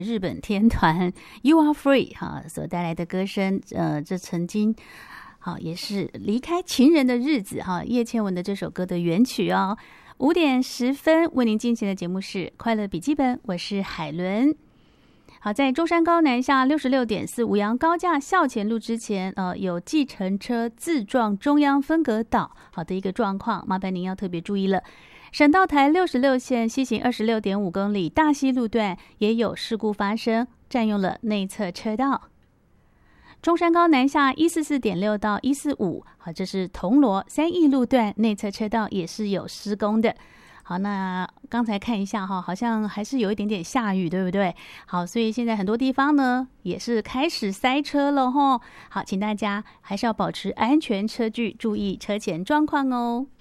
日本天团 You Are Free 所带来的歌声，这曾经也是离开情人的日子叶倩文的这首歌的原曲哦。5点10分为您进行的节目是快乐笔记本，我是海伦。好，在中山高南下66.4五杨高架校前路之前，有计程车自撞中央分隔岛好的一个状况，麻烦您要特别注意了。省道台66线西行26.5公里大溪路段也有事故发生，占用了内侧车道。中山高南下144.6到145，好，这是铜锣3义路段内侧车道也是有施工的。好，那刚才看一下好像还是有一点点下雨，对不对？好，所以现在很多地方呢也是开始塞车了齁。好，请大家还是要保持安全车距，注意车前状况哦。